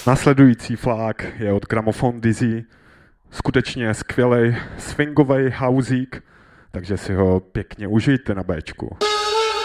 Následující flák je od Gramophone Dizzy, skutečně skvělej swingový houseík, takže si ho pěkně užijte na Bčku.